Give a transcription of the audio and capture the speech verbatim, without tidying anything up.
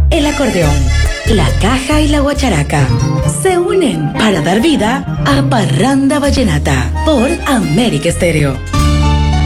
el acordeón, la caja y la guacharaca se unen para dar vida a Parranda Vallenata por América Estéreo.